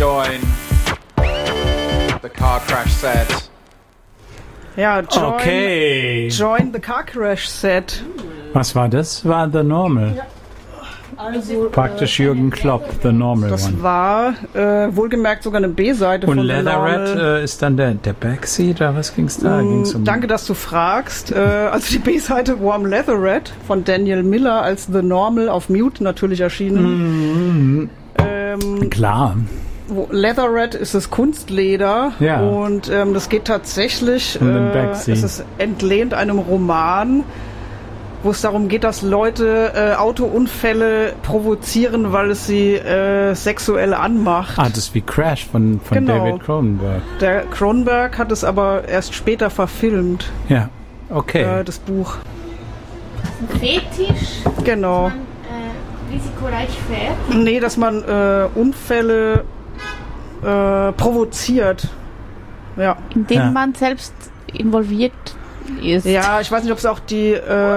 join the car crash set. Ja, join the car crash set. Was war das? War The Normal. Ja. Also, praktisch Jürgen Klopp, The Normal das One. Das war wohlgemerkt sogar eine B-Seite von The Normal. Und Leatherette ist dann der Backseat, oder was ging's da? Danke, dass du fragst. Also die B-Seite Warm Leatherette von Daniel Miller als The Normal auf Mute natürlich erschienen. Klar. Leatherette ist das Kunstleder, ja. Und das geht tatsächlich, es ist entlehnt einem Roman, wo es darum geht, dass Leute Autounfälle provozieren, weil es sie sexuell anmacht. Das ist wie Crash von genau. David Cronenberg. Der Cronenberg hat es aber erst später verfilmt. Ja, okay. Das Buch. Fetisch? Genau. Dass man risikoreich fährt? Nee, dass man Unfälle provoziert. Ja. In denen man selbst involviert ist. Ja, ich weiß nicht, ob es auch die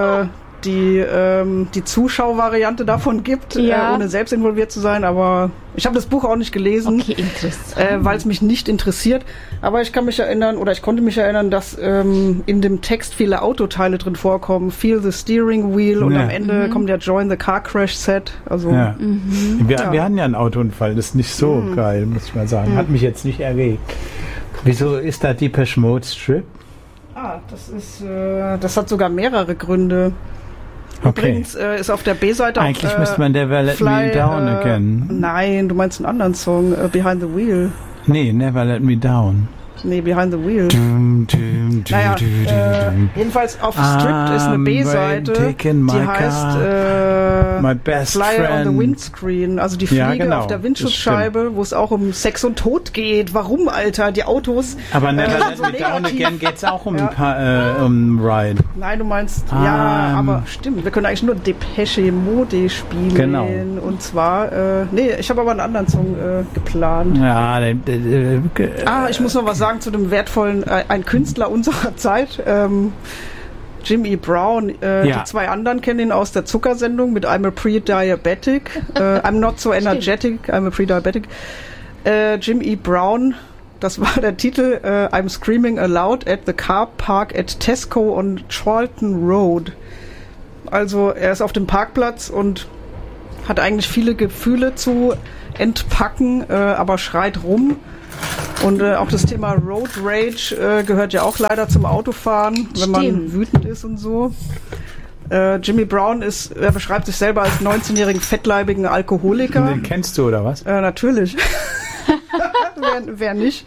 Zuschauervariante davon gibt, ohne selbst involviert zu sein, aber ich habe das Buch auch nicht gelesen, okay, interessant. Weil es mich nicht interessiert. Aber ich kann mich erinnern, oder ich konnte mich erinnern, dass in dem Text viele Autoteile drin vorkommen. Feel the steering wheel und am Ende kommt ja Join the Car Crash Set. Also, wir hatten ja einen Autounfall, das ist nicht so geil, muss ich mal sagen. Hat mich jetzt nicht erregt. Wieso ist da Depeche Mode Strip? Das hat sogar mehrere Gründe. Okay. Übrigens ist auf der B-Seite eigentlich müsste man Never Let Me Down Again. Nein, du meinst einen anderen Song, Behind the Wheel. Nee, Never Let Me Down. Nee, Behind the Wheel. Jedenfalls auf Stripped ist eine B-Seite, die heißt My Best Fly Friend. on the Windscreen, also die Fliege auf der Windschutzscheibe, wo es auch um Sex und Tod geht. Warum, Alter? Die Autos. Aber Never Let Me Down Again geht es auch um Ride. Nein, du meinst, ja, aber stimmt. Wir können eigentlich nur Depeche Mode spielen. Genau. Und zwar, ich habe aber einen anderen Song geplant. Ja, ich muss noch was sagen zu dem wertvollen, ein Künstler unserer Zeit, Jim E. Brown. Die zwei anderen kennen ihn aus der Zuckersendung mit I'm a Pre-Diabetic, I'm Not So Energetic, I'm a Pre-Diabetic. Jim E. Brown, das war der Titel, I'm Screaming Aloud at the Car Park at Tesco on Charlton Road. Also er ist auf dem Parkplatz und hat eigentlich viele Gefühle zu entpacken, aber schreit rum. Und auch das Thema Road Rage gehört ja auch leider zum Autofahren, wenn man wütend ist und so. Jimmy Brown er beschreibt sich selber als 19-jährigen fettleibigen Alkoholiker. Den kennst du, oder was? Natürlich. Wer nicht.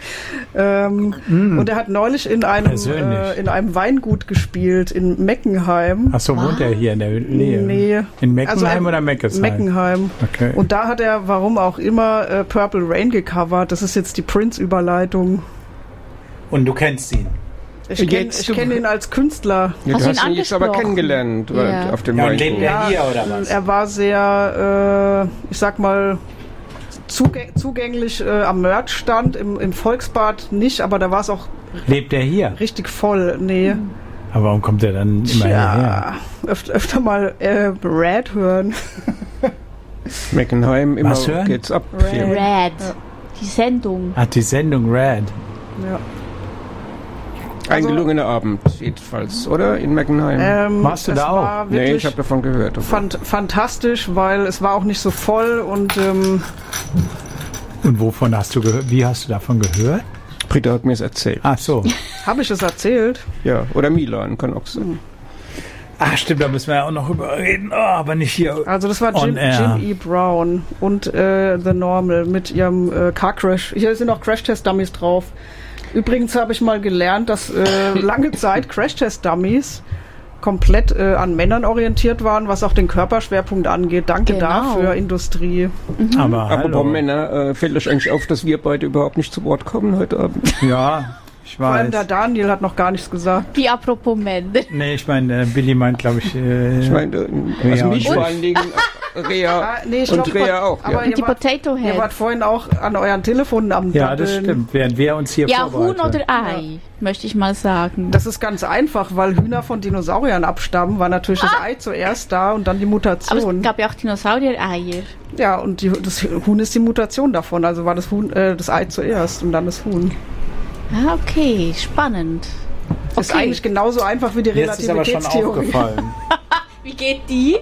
Und er hat neulich in einem Weingut gespielt, in Meckenheim. Achso, wohnt er hier in der Nähe? Nee. In Meckenheim oder Meckesheim? Meckenheim. Okay. Und da hat er, warum auch immer, Purple Rain gecovert. Das ist jetzt die Prince-Überleitung. Und du kennst ihn? Ich kenn ihn als Künstler. Ja, du hast ihn jetzt aber kennengelernt auf dem Weingut. Lebt er hier oder was? Er war sehr, ich sag mal, zugänglich am Merchstand, im Volksbad nicht, aber da war es auch. Lebt er hier? Richtig voll, nee. Aber warum kommt er dann immer hierher? Öfter mal Rad hören. Meckenheim, immer was hören? Geht's ab. Rad. Ja. Die Sendung. Die Sendung Rad. Ja. Ein gelungener Abend, jedenfalls, oder? In Meckenheim. Warst du da auch? Nee, ich habe davon gehört. Fantastisch, weil es war auch nicht so voll und Und wovon hast du gehört? Wie hast du davon gehört? Britta hat mir es erzählt. Ach so. Habe ich es erzählt? Ja, oder Milan, kann auch sein. Ach stimmt, da müssen wir ja auch noch drüber reden, aber nicht hier. Also das war Jim E. Brown und The Normal mit ihrem Car Crash. Hier sind auch Crash-Test-Dummies drauf. Übrigens habe ich mal gelernt, dass lange Zeit Crash-Test-Dummies komplett an Männern orientiert waren, was auch den Körperschwerpunkt angeht. Danke dafür, Industrie. Aber apropos Männer, fällt euch eigentlich auf, dass wir beide überhaupt nicht zu Wort kommen heute Abend? Ja, ich weiß. Vor allem der Daniel hat noch gar nichts gesagt. Wie apropos Männer. Nee, ich meine, Billy meint, glaube ich... ich meine, also mich vor allen Dingen... Rea ich und glaub, Rea auch. aber Ja. Die Potato Heads. Ihr wart vorhin auch an euren Telefonen am Ja, Daddeln. das stimmt. Während wir uns hier Ja, Huhn vorbereiten. oder Ei, möchte ich mal sagen. Das ist ganz einfach, weil Hühner von Dinosauriern abstammen, war natürlich das Ei zuerst da und dann die Aber Mutation. es gab ja auch Dinosaurier-Eier. Ja, und das Huhn ist die Mutation davon, also war das das Ei zuerst und dann das Huhn. Ah, okay, spannend. Ist eigentlich genauso einfach wie die Jetzt ist aber schon Relativitätstheorie. aufgefallen. Wie geht die?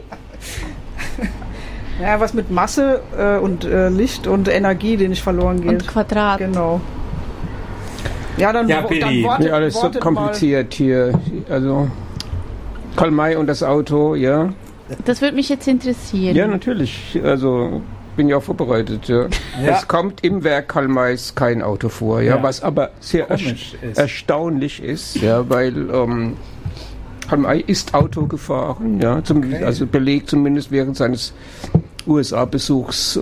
Ja, was mit Masse und Licht und Energie, die nicht verloren geht. Und Quadrat. Genau. Ja, dann, Ja, Billy. dann Nee, alles so wartet kompliziert hier. Also Karl May und das Auto, ja. Das würde mich jetzt interessieren. Ja, natürlich. Also bin ja auch vorbereitet. Ja. Ja. Es kommt im Werk Karl Mays kein Auto vor, ja, Ja. was aber sehr Komisch ist. erstaunlich ist, ja, weil Karl May ist Auto gefahren, ja, also belegt zumindest während seines USA-Besuchs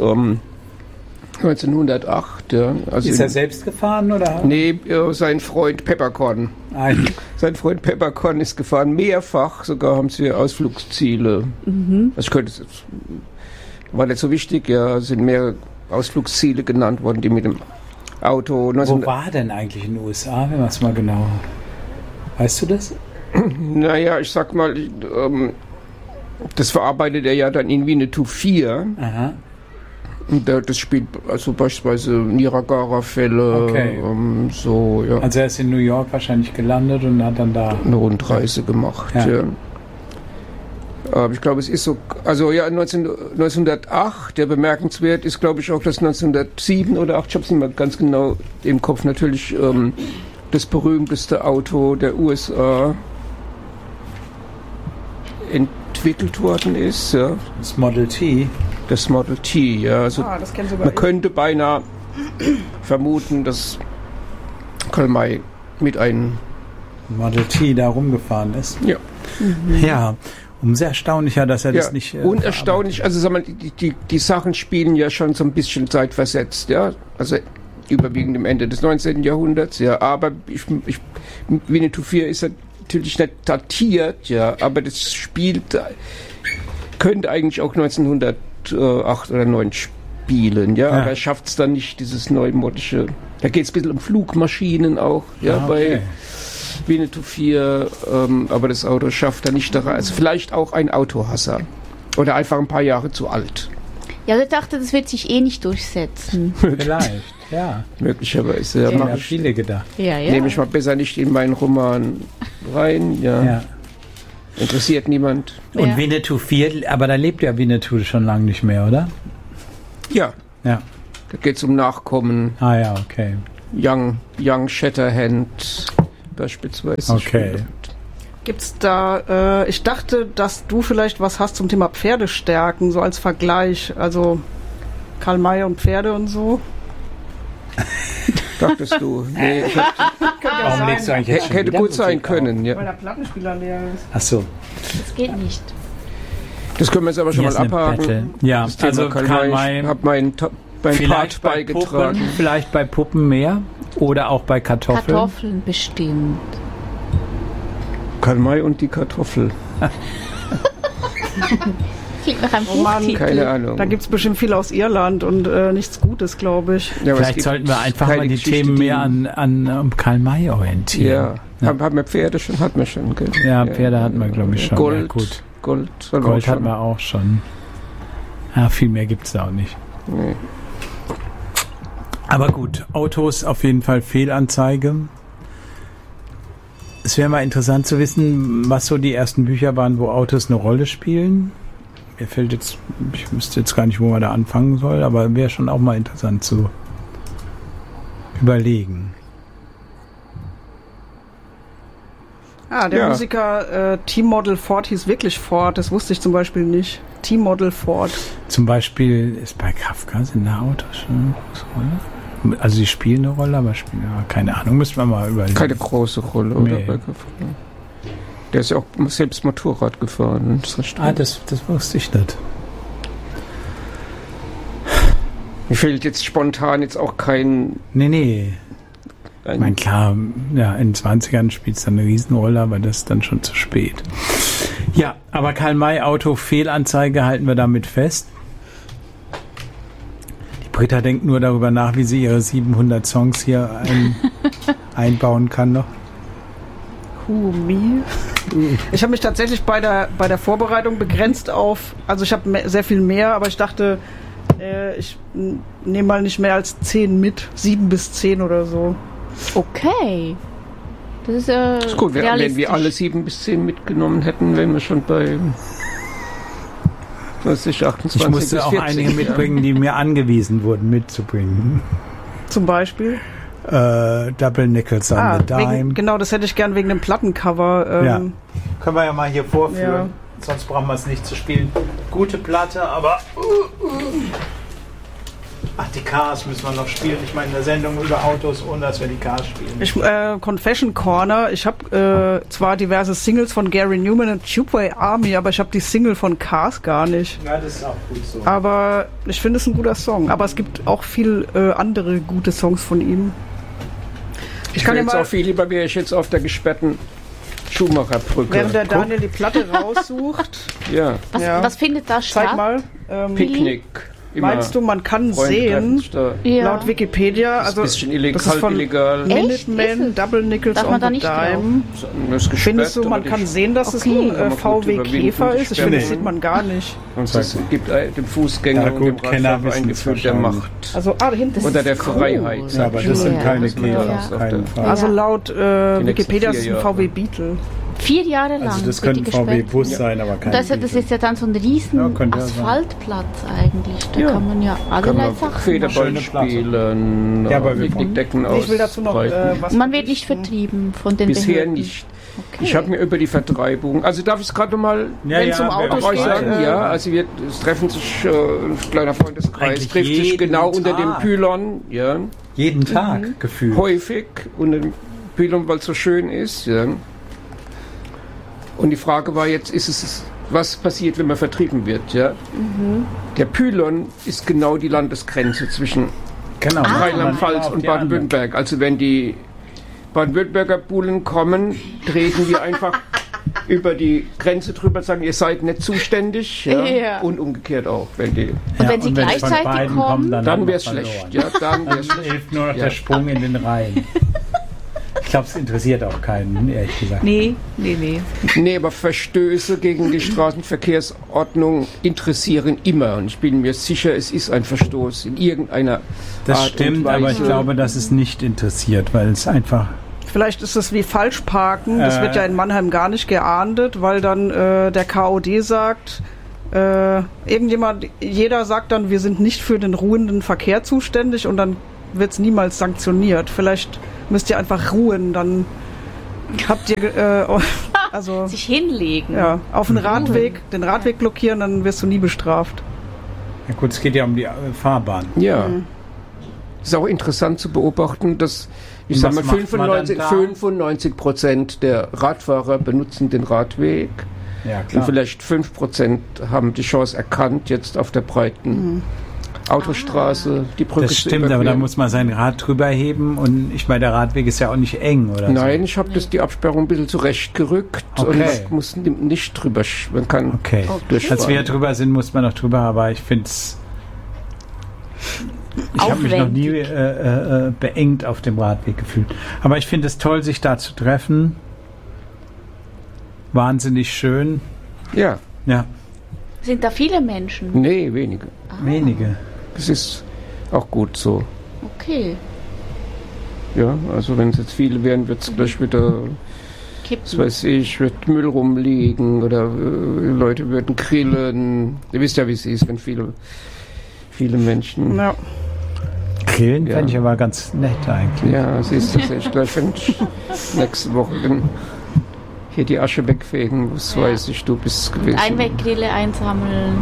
1908. Ja, also Ist er selbst gefahren oder? Nee, sein Freund Peppercorn. Nein. Sein Freund Peppercorn ist gefahren, mehrfach, sogar haben sie Ausflugsziele. Also ich könnte es jetzt, war nicht so wichtig, ja, sind mehrere Ausflugsziele genannt worden, die mit dem Auto Wo war denn eigentlich in den USA, wenn man es mal genau... Weißt du das? Naja, ich sag mal, das verarbeitet er ja dann in Winnetou 4. Aha. Und das spielt also beispielsweise Niagara-Fälle, Okay. so, ja. Also er ist in New York wahrscheinlich gelandet und hat dann da... Eine Rundreise gemacht, Ja. ja. Ich glaube, es ist so, also ja, 1908, der bemerkenswert ist, glaube ich, auch das 1907 oder 8, ich habe es nicht mehr ganz genau im Kopf, natürlich das berühmteste Auto der USA entwickelt worden ist, ja, Das Model T. das Model T, ja, also das kennen sogar man könnte beinahe vermuten, dass Karl May mit einem, Model T da rumgefahren ist. ja. Ja, umso erstaunlicher, dass er Ja, das nicht... und erstaunlich, also sag mal, die Sachen spielen ja schon so ein bisschen zeitversetzt, ja, also überwiegend im Ende des 19. Jahrhunderts, ja, aber Winnetou 4 ist ja natürlich nicht datiert, ja, aber das spielt, könnte eigentlich auch 1908 oder 9 spielen, ja, aber er schafft es dann nicht, dieses neumodische, da geht es ein bisschen um Flugmaschinen auch, ja, okay. bei Winnetou 4, aber das Auto schafft er nicht da rein. Also vielleicht auch ein Autohasser. Oder einfach ein paar Jahre zu alt. Ja, ich dachte, das wird sich eh nicht durchsetzen. Vielleicht, ja. Möglicherweise. Ja, Ja, haben viele gedacht. Ja, ja. nehme ich mal besser nicht in meinen Roman rein. Ja. Ja. Interessiert niemand. Und Ja. Winnetou 4, aber da lebt ja Winnetou schon lange nicht mehr, oder? Ja, Ja. da geht es um Nachkommen. Ah ja, okay. Young Shatterhand beispielsweise. Okay. Gibt's da, ich dachte, dass du vielleicht was hast zum Thema Pferdestärken, so als Vergleich, also Karl May und Pferde und so. Dachtest du? Nee, Warum legst du eigentlich jetzt schon hätte wieder gut sein Musik können. Weil Ja. der Plattenspieler leer ist. Ach so. Das geht nicht. Das können wir jetzt aber schon Hier mal ist eine abhaken. Battle. Ja, Das Thema also Karl May, ich habe meinen Part vielleicht bei beigetragen. Puppen, vielleicht bei Puppen mehr oder auch bei Kartoffeln. Kartoffeln bestimmt. Karl May und die Kartoffel. Klingt nach einem Oh Mann, Buchtitel. Keine Ahnung. Da gibt's bestimmt viel aus Irland und nichts Gutes, glaube ich. Ja, aber es Vielleicht gibt sollten wir einfach keine mal die Geschichte, Themen die- mehr an Karl May orientieren. Ja, haben wir Pferde schon, hatten wir schon. Gell? Ja, Pferde hatten wir, glaube ich, schon. Gold, Ja, gut. Gold, haben wir Gold auch schon. hatten wir auch schon. Ja, viel mehr gibt es da auch nicht. Nee. Aber gut, Autos auf jeden Fall Fehlanzeige. Es wäre mal interessant zu wissen, was so die ersten Bücher waren, wo Autos eine Rolle spielen. Mir fällt jetzt, ich wüsste jetzt gar nicht, wo man da anfangen soll, aber wäre schon auch mal interessant zu überlegen. Ah, der Ja. Musiker T-Model Ford hieß wirklich Ford, das wusste ich zum Beispiel nicht. T-Model Ford. Zum Beispiel ist bei Kafka sind da Autos schon eine große Rolle. Also sie spielen eine Rolle, aber spielen ja, keine Ahnung, müssen wir mal überlegen. Keine große Rolle, oder? Nee. Der ist ja auch selbst Motorrad gefahren. Das wusste ich nicht. Mir fehlt jetzt spontan jetzt auch kein... Nee. Ich meine, klar, ja, in den 20ern spielt es dann eine Riesenrolle, aber das ist dann schon zu spät. Ja, aber Karl-May-Auto, Fehlanzeige halten wir damit fest. Die Britta denkt nur darüber nach, wie sie ihre 700 Songs hier einbauen kann noch. Ich habe mich tatsächlich bei der Vorbereitung begrenzt auf, also ich habe sehr viel mehr, aber ich dachte, ich nehme mal nicht mehr als 10 mit, 7 bis 10 oder so. Okay. Das ist gut, wenn wir alle 7 bis 10 mitgenommen hätten, wären wir schon bei 28 Ich musste auch 40, einige mitbringen, die mir angewiesen wurden mitzubringen. Zum Beispiel? Double Nickels on the Dime. Genau, das hätte ich gern wegen dem Plattencover. Ja. Können wir ja mal hier vorführen. Ja. Sonst brauchen wir es nicht zu spielen. Gute Platte, aber... Ach, die Cars müssen wir noch spielen. Ich meine, eine Sendung über Autos, ohne dass wir die Cars spielen. Confession Corner. Ich habe zwar diverse Singles von Gary Newman und Tubeway Army, aber ich habe die Single von Cars gar nicht. Ja, das ist auch gut so. Aber ich finde es ein guter Song. Aber es gibt auch viel andere gute Songs von ihm. Ich kann jetzt auch viel lieber, wäre ich jetzt auf der gesperrten Schumacher-Brücke. Während der Daniel die Platte raussucht. Ja. Was findet da statt? Zeig mal. Picknick. Meinst du, man kann sehen, laut Wikipedia, also das ist ein bisschen das ist von illegal. Minuteman, Double Nickels on the Dime. Findest du, man kann sehen, dass es ein VW Käfer ist? Ich finde, das sieht man gar nicht. Und es gibt dem Fußgänger und dem Radfahrer ein Gefühl der Macht. Also, hinten oder der Freiheit. Ja, aber das sind keine Käfer. Also laut Wikipedia ist es ein VW Beetle. 4 Jahre lang. Also das könnte ein VW-Bus sein, aber kein das ist ja dann so ein riesen Asphaltplatz eigentlich. Da kann man ja allerlei Sachen Federball spielen, Picknickdecken aus. Ich will dazu noch was. Man wird nicht vertrieben von den Bisher Behörden. nicht. Okay. Ich habe mir über die Vertreibung, also darf ich es gerade mal zum Auto euch sagen, es treffen sich ein kleiner Freundeskreis, trifft sich genau unter dem Pylon, jeden Tag gefühlt. Häufig unter dem Pylon, weil es so schön ist, Und die Frage war jetzt, was passiert, wenn man vertrieben wird, Der Pylon ist genau die Landesgrenze zwischen Rheinland-Pfalz und Baden-Württemberg. Also wenn die Baden-Württemberger Bullen kommen, treten wir einfach über die Grenze drüber und sagen, ihr seid nicht zuständig. Und umgekehrt auch. Wenn sie gleichzeitig kommen, dann wäre es schlecht. Dann hilft nur noch der Sprung in den Rhein. Ich glaube, es interessiert auch keinen, ehrlich gesagt. Nee, aber Verstöße gegen die Straßenverkehrsordnung interessieren immer. Und ich bin mir sicher, es ist ein Verstoß in irgendeiner Das Art stimmt, und Weise. aber ich glaube, dass es nicht interessiert, weil es einfach... Vielleicht ist es wie Falschparken. Das wird ja in Mannheim gar nicht geahndet, weil dann der KOD sagt... jeder sagt dann, wir sind nicht für den ruhenden Verkehr zuständig und dann wird es niemals sanktioniert. Vielleicht müsst ihr einfach ruhen, dann habt ihr sich hinlegen. Ja, auf den Radweg blockieren, dann wirst du nie bestraft. Ja gut, es geht ja um die Fahrbahn. Ja. Ist auch interessant zu beobachten, dass ich sage mal 95% der Radfahrer benutzen den Radweg. Ja, klar. Und vielleicht 5% haben die Chance erkannt, jetzt auf der breiten Autostraße die Brücke Das stimmt, aber da muss man sein Rad drüber heben und ich meine, der Radweg ist ja auch nicht eng, oder? Nein, ich habe die Absperrung ein bisschen zurechtgerückt und es muss nicht drüber, man kann durchfahren. Als wir drüber sind, muss man noch drüber, aber ich finde es... Ich habe mich noch nie beengt auf dem Radweg gefühlt. Aber ich finde es toll, sich da zu treffen. Wahnsinnig schön. Ja. Sind da viele Menschen? Nee, wenige. Wenige. Das ist auch gut so. Okay. Ja, also wenn es jetzt viele wären, wird es gleich wieder, was weiß ich, wird Müll rumliegen oder Leute würden grillen. Ihr wisst ja, wie es ist, wenn viele Menschen... Ja. Grillen fände ich aber ganz nett eigentlich. Ja, siehst du, gleich wenn ich nächste Woche hier die Asche wegfegen muss, weiß ich, du bist gewesen. Einweggrille einsammeln.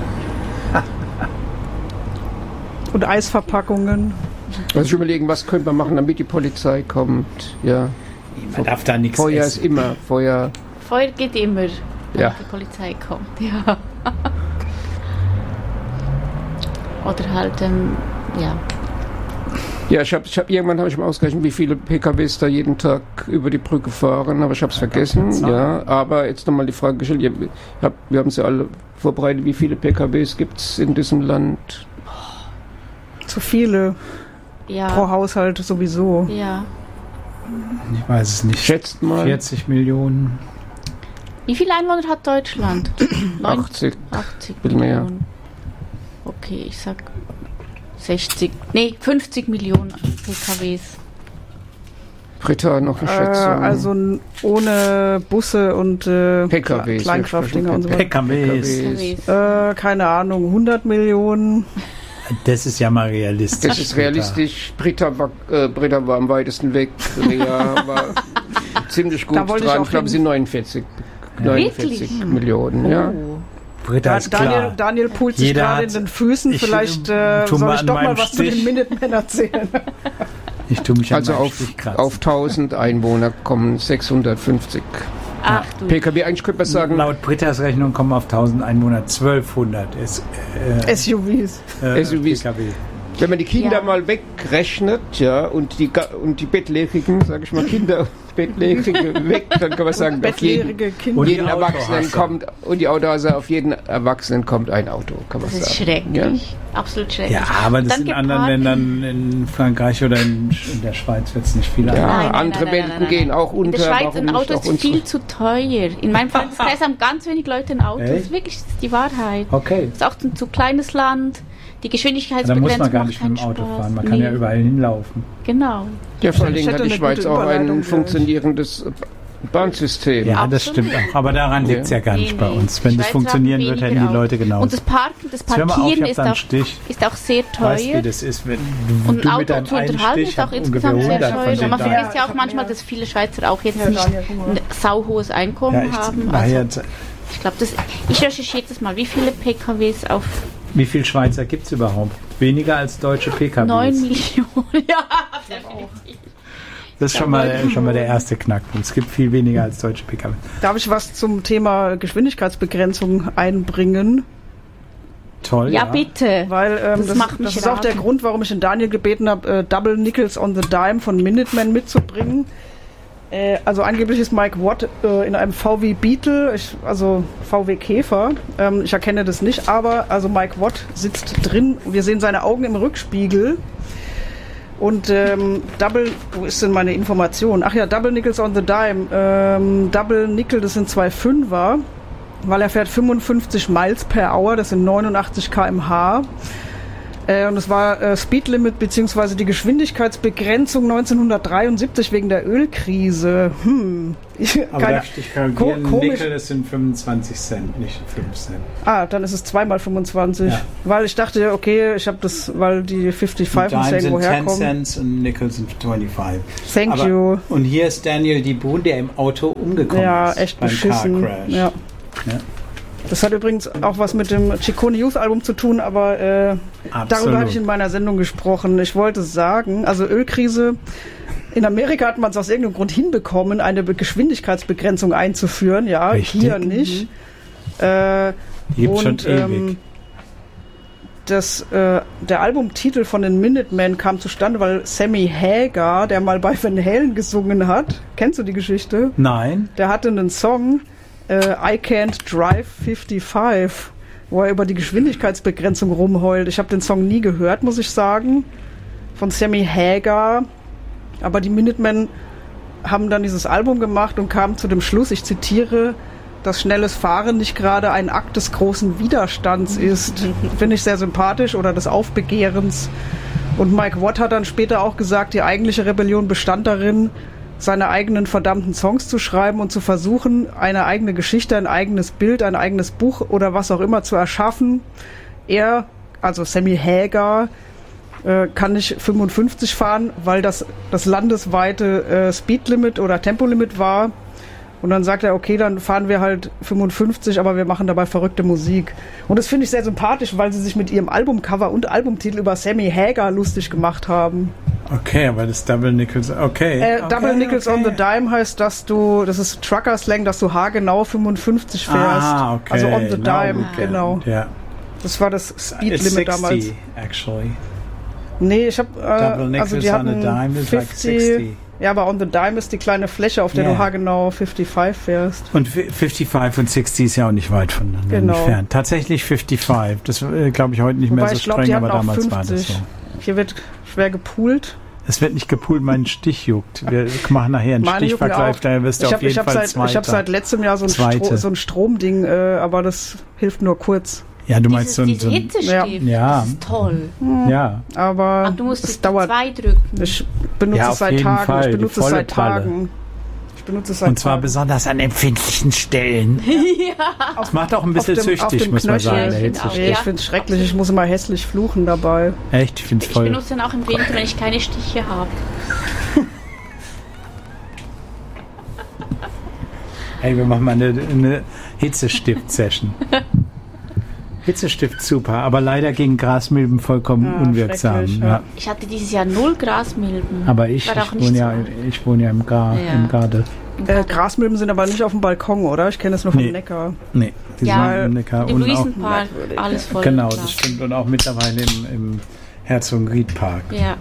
Und Eisverpackungen. Also ich überlegen, was können wir machen, damit die Polizei kommt. Ja. Man darf da nichts Feuer essen. ist immer. Feuer geht immer, wenn die Polizei kommt. Ja. Oder halt, Ja, irgendwann habe ich mal ausgerechnet, wie viele PKWs da jeden Tag über die Brücke fahren, aber ich habe es vergessen. Ja, aber jetzt nochmal die Frage gestellt, wir haben sie alle vorbereitet, wie viele PKWs gibt es in diesem Land? Zu viele. Ja. Pro Haushalt sowieso. Ja. Ich weiß es nicht. Schätzt mal. 40 Millionen. Wie viele Einwohner hat Deutschland? 80 Millionen. Okay, ich sag 50 Millionen PKWs. Britta, noch eine Schätzung. Also ohne Busse und PKWs, Kleinkraftdinger und so weiter. PKWs. Keine Ahnung, 100 Millionen. Das ist ja mal realistisch. Das ist realistisch. Britta war am weitesten weg. Rea war ziemlich gut dran. Ich glaube, sie 49 Millionen. Oh. Ja. Britta ist klar. Daniel pult sich gerade in den Füßen. Vielleicht soll ich doch mal was zu den Minutemen erzählen. Ich tue mich also auf 1000 Einwohner kommen 650 Ach, du. PKW. Eigentlich könnte man sagen, laut Brittas Rechnung kommen auf 1000 Einwohner 1200 SUVs. PKW. Wenn man die Kinder mal wegrechnet, ja, und die Bettlägerigen, sage ich mal, Kinder Bettlägerige weg, dann kann man sagen, auf jeden Erwachsenen kommt, und die Autohäuser, auf jeden Erwachsenen kommt ein Auto, kann man sagen. Das ist schrecklich. Ja? Absolut schrecklich. Ja, aber das in anderen Ländern, in Frankreich oder in der Schweiz wird es nicht viel ja, nein, andere Welten gehen auch unter. In der Schweiz ein Auto ist viel zu teuer. In meinem Freundeskreis haben ganz wenig Leute ein Auto. Das ist wirklich die Wahrheit. Okay. Es ist auch ein zu kleines Land. Die Geschwindigkeitsbegrenzung macht keinen Spaß. Da muss man gar nicht mit dem Auto fahren. Man kann ja überall hinlaufen. Genau. Ja, vor allen Dingen hat die Schweiz auch ein funktionierendes Bahnsystem. Ja, das stimmt auch. Aber daran liegt es ja gar nicht bei uns. Wenn das funktionieren würde, hätten die Leute genauso. Und das Parkieren ist auch sehr teuer. Weißt du, wie das ist, wenn und ein Auto zu unterhalten ist auch insgesamt sehr teuer. Und man vergisst ja auch manchmal, dass viele Schweizer auch jetzt nicht ein sauhohes Einkommen haben. Also, ich glaube, ich recherchiere das mal. Wie viele PKWs auf... Wie viele Schweizer gibt es überhaupt? Weniger als deutsche PKWs. 9 Millionen, ja, definitiv. Das ist schon mal der erste Knackpunkt. Es gibt viel weniger als deutsche PKW. Darf ich was zum Thema Geschwindigkeitsbegrenzung einbringen? Toll. Ja, bitte. Weil das ist auch der Grund, warum ich den Daniel gebeten habe, Double Nickels on the Dime von Minutemen mitzubringen. Also angeblich ist Mike Watt in einem VW Beetle, also VW Käfer. Ich erkenne das nicht, aber also Mike Watt sitzt drin. Wir sehen seine Augen im Rückspiegel. Und wo ist denn meine Information? Ach ja, Double Nickels on the Dime. Double Nickel, das sind 2 Fünfer, weil er fährt 55 Miles per Hour, das sind 89 km/h. Und es war Speedlimit bzw. die Geschwindigkeitsbegrenzung 1973 wegen der Ölkrise. Aber ich korrigiere, Nickel, das sind 25 Cent, nicht 5 Cent. Ah, dann ist es 2 mal 25. Ja. Weil ich dachte, okay, ich habe das, weil die 55 uns irgendwo herkommen. 10 Cents und Nickel sind 25. Thank you. Und hier ist Daniel Dibun, der im Auto umgekommen ist. Ja, echt beschissen. Car Crash. Ja. Das hat übrigens auch was mit dem Ciccone Youth Album zu tun, aber darüber hatte ich in meiner Sendung gesprochen. Ich wollte sagen, also Ölkrise, in Amerika hat man es aus irgendeinem Grund hinbekommen, eine Geschwindigkeitsbegrenzung einzuführen. Ja, richtig. Hier nicht. Gibt schon ewig. Der Albumtitel von den Minutemen kam zustande, weil Sammy Hagar, der mal bei Van Halen gesungen hat, kennst du die Geschichte? Nein. Der hatte einen Song, I Can't Drive 55, wo er über die Geschwindigkeitsbegrenzung rumheult. Ich habe den Song nie gehört, muss ich sagen, von Sammy Hagar. Aber die Minutemen haben dann dieses Album gemacht und kamen zu dem Schluss, ich zitiere, dass schnelles Fahren nicht gerade ein Akt des großen Widerstands ist. Finde ich sehr sympathisch, oder des Aufbegehrens. Und Mike Watt hat dann später auch gesagt, die eigentliche Rebellion bestand darin, seine eigenen verdammten Songs zu schreiben und zu versuchen, eine eigene Geschichte, ein eigenes Bild, ein eigenes Buch oder was auch immer zu erschaffen. Er, also Sammy Hagar, kann nicht 55 fahren, weil das landesweite Speedlimit oder Tempolimit war. Und dann sagt er, okay, dann fahren wir halt 55, aber wir machen dabei verrückte Musik. Und das finde ich sehr sympathisch, weil sie sich mit ihrem Albumcover und Albumtitel über Sammy Hagar lustig gemacht haben. Okay, aber das Double Nickels, okay. Double Nickels on the Dime heißt, das ist Trucker-Slang, dass du haargenau 55 fährst. Ah, okay. Also on the Dime, genau. Ja. Das war das Speedlimit damals. It's 60, actually. Nee, ich habe Double Nickel also die on a Dime is like 60. Ja, aber on the Dime ist die kleine Fläche, auf der du haargenau 55 fährst. Und 55 und 60 ist ja auch nicht weit voneinander entfernt. Tatsächlich 55. Das glaube ich heute nicht mehr so streng, aber damals 50. War das so. Hier wird schwer gepoolt. Es wird nicht gepoolt, mein Stich juckt. Wir machen nachher einen Stichvergleich, daher wirst du auf jeden Fall Zweiter. Ich habe seit letztem Jahr so ein Stromding, aber das hilft nur kurz. Ja, du meinst so ein Hitzestift. Ja. Das ist toll. Ja. Aber du musst es dauert. 2 drücken. Ich benutze es seit Tagen. Fall, ich benutze es seit Tagen. Und zwar besonders an empfindlichen Stellen. Ja. Das macht auch ein bisschen süchtig, muss man sagen. Ich finde es schrecklich. Ich muss immer hässlich fluchen dabei. Echt? Ich finde es voll. Ich benutze dann auch im Winter, wenn ich keine Stiche habe. Hey, wir machen mal eine Hitzestift-Session. Hitzestift super, aber leider gegen Grasmilben vollkommen unwirksam. Ja. Ich hatte dieses Jahr 0 Grasmilben. Aber ich wohne ja im Garde. Grasmilben sind aber nicht auf dem Balkon, oder? Ich kenne das nur vom Neckar. Nee, die sind im Neckar. Im Luisenpark, alles voll. Genau, das stimmt. Und auch mittlerweile im Herzogenried-Park. Ja.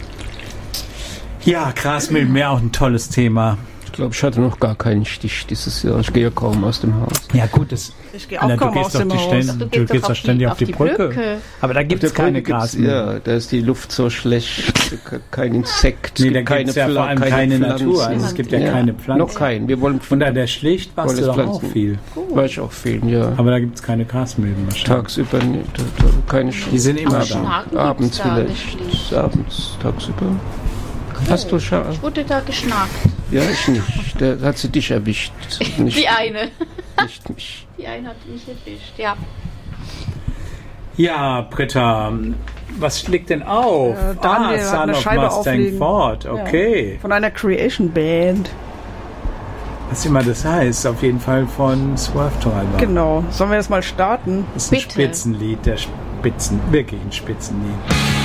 Ja, Grasmilben wäre auch ein tolles Thema. Ich glaube, ich hatte noch gar keinen Stich dieses Jahr. Ich gehe ja kaum aus dem Haus. Ja gut, ich gehe auch kaum aus dem Haus. Du gehst doch ständig auf die Brücke. Aber da gibt es keine Grasmilben. Ja, da ist die Luft so schlecht. Kein Insekt, da keine Pflanzen. Vor allem keine Natur. Also es gibt ja keine Pflanzen. Noch keinen. Wir wollen und da der Schlicht warst du doch auch viel. War ich auch viel, ja. Aber da gibt es keine Grasmilben wahrscheinlich. Tagsüber keine. Die sind immer da. Abends vielleicht. Abends, tagsüber. Hast du schon? Ich wurde da geschnackt. Ja, ich nicht. Da hat sie dich erwischt. Nicht, die eine. Nicht mich. Die eine hat mich erwischt, ja. Ja, Britta, was liegt denn auf? Daniel hat eine Scheibe Mustang auflegen. Ford, okay. Ja, von einer Creation Band. Was immer das heißt, auf jeden Fall von Swerve Driver. Genau. Sollen wir das mal starten? Das ist ein Spitzenlied, wirklich ein Spitzenlied.